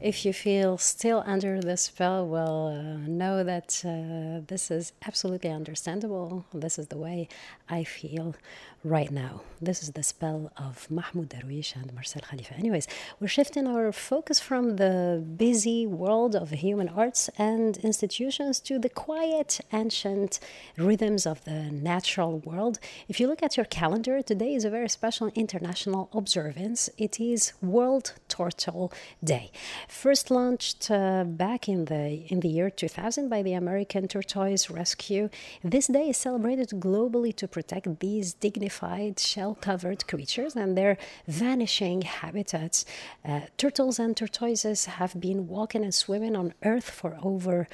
If you feel still under the spell, well, know that this is absolutely understandable. This is the way I feel right now. This is the spell of Mahmoud Darwish and Marcel Khalifa. Anyways, we're shifting our focus from the busy world of human arts and institutions to the quiet, ancient rhythms of the natural world. If you look at your calendar, today is a very special international observance. It is World Turtle Day. First launched back in the year 2000 by the American Tortoise Rescue, this day is celebrated globally to protect these dignified shell-covered creatures and their vanishing habitats. Turtles and tortoises have been walking and swimming on Earth for over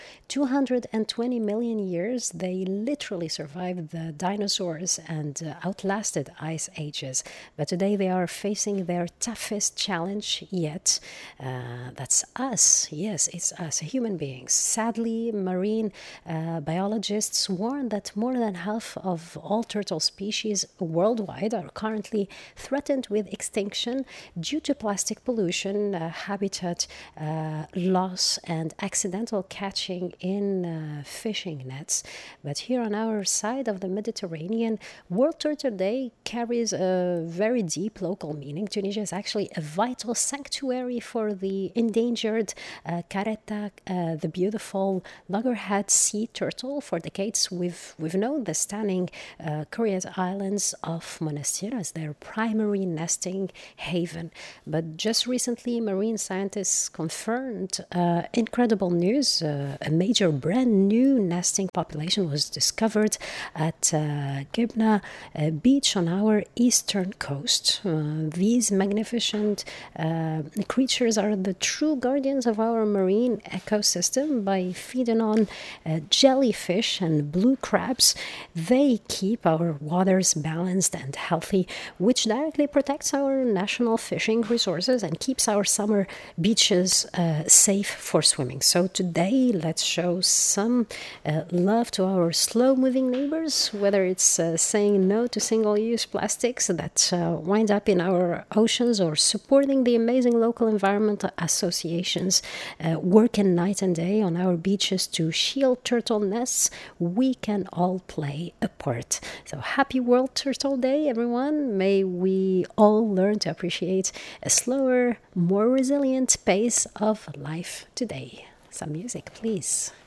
220 million years. They literally survived the dinosaurs and outlasted ice ages. But today they are facing their toughest challenge yet. That's us. Yes, it's us, human beings. Sadly, marine biologists warn that more than half of all turtle species worldwide are currently threatened with extinction due to plastic pollution, habitat loss, and accidental catching in fishing nets. But here on our side of the Mediterranean, World Turtle Day carries a very deep local meaning. Tunisia is actually a vital sanctuary for the endangered caretta, the beautiful loggerhead sea turtle. For decades, we've known the stunning Kuriyat Islands of Monastir as their primary nesting haven. But just recently, marine scientists confirmed incredible news. A major brand new nesting population was discovered at Gibna beach on our eastern coast. These magnificent creatures are the true guardians of our marine ecosystem. By feeding on jellyfish and blue crabs, they keep our waters balanced and healthy, which directly protects our national fishing resources and keeps our summer beaches safe for swimming. So today, let's show some love to our slow-moving neighbors, whether it's saying no to single-use plastics that wind up in our oceans or supporting the amazing local environmental associations working night and day on our beaches to shield turtle nests. We can all play a part. So happy World Turtle Day, everyone. May we all learn to appreciate a slower, more resilient pace of life today. Some music, please.